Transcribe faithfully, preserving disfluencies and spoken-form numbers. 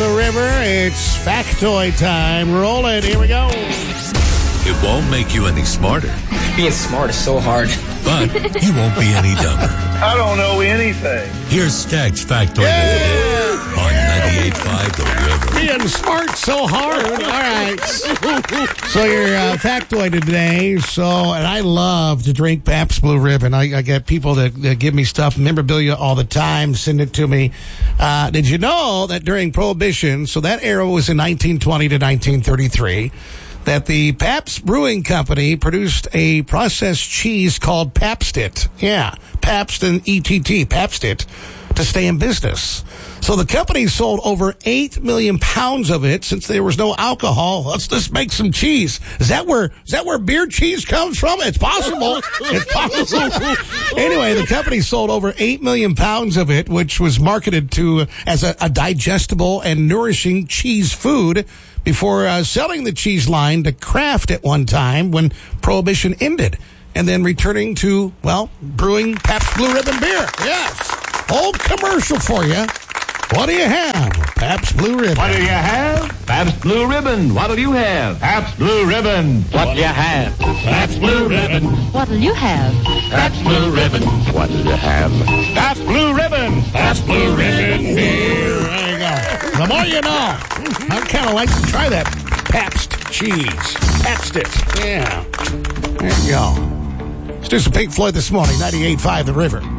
the river. It's factoid time. Roll it. Here we go. It won't make you any smarter. Being smart is so hard. But you won't be any dumber. I don't know anything. Here's Skag's Factoid Yeah. of the Day on ninety-eight point five The River. Being smart so hard. All right. So your uh, factoid today. So, and I love to drink Pabst Blue Ribbon. I, I get people that, that give me stuff, memorabilia all the time, send it to me. Uh, did you know that during Prohibition, so that era was in nineteen twenty to nineteen thirty-three, that the Pabst Brewing Company produced a processed cheese called Pabst-It. Yeah, Pabst and E T T, Pabst-It, to stay in business. So the company sold over eight million pounds of it since there was no alcohol. Let's just make some cheese. Is that where, is that where beer cheese comes from? It's possible. It's possible. Anyway, the company sold over eight million pounds of it, which was marketed to as a, a digestible and nourishing cheese food before uh, selling the cheese line to Kraft at one time when Prohibition ended, and then returning to, well, brewing Pabst Blue Ribbon beer. Yes. Old commercial for you. What do you have? Pabst Blue Ribbon. What do you have? Pabst Blue Ribbon. What'll you have? Pabst Blue Ribbon. What do you have? Pabst Blue Ribbon. What'll you have? Pabst Blue Ribbon. What'll you have? Pabst Blue Ribbon. Pabst Blue Ribbon beer. There you go. The more you know. I'd kind of like to try that Pabst cheese. Pabst it. Yeah. There you go. Let's do some Pink Floyd this morning. ninety-eight point five The River.